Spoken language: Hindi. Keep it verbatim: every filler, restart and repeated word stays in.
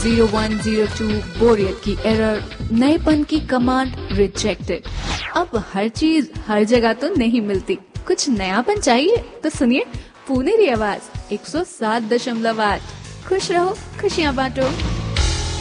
जीरो वन जीरो टू बोरियत की एरर, नएपन की कमांड रिजेक्टेड। अब हर चीज हर जगह तो नहीं मिलती, कुछ नयापन चाहिए तो सुनिए पुनेरी आवाज एक सौ सात दशमलव आठ। खुश रहो, खुशियाँ बांटो।